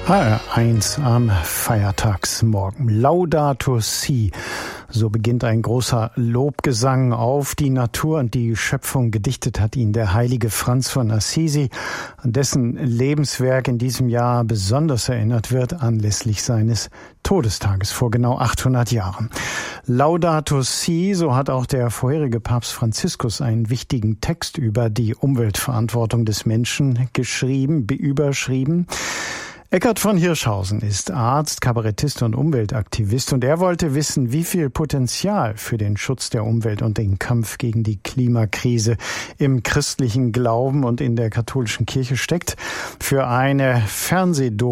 HR1 am Feiertagsmorgen. Laudato Si. So beginnt ein großer Lobgesang auf die Natur und die Schöpfung. Gedichtet hat ihn der heilige Franz von Assisi, an dessen Lebenswerk in diesem Jahr besonders erinnert wird, anlässlich seines Todestages vor genau 800 Jahren. Laudato Si, so hat auch der vorherige Papst Franziskus einen wichtigen Text über die Umweltverantwortung des Menschen überschrieben. Eckhard von Hirschhausen ist Arzt, Kabarettist und Umweltaktivist und er wollte wissen, wie viel Potenzial für den Schutz der Umwelt und den Kampf gegen die Klimakrise im christlichen Glauben und in der katholischen Kirche steckt. Für eine Fernsehdoku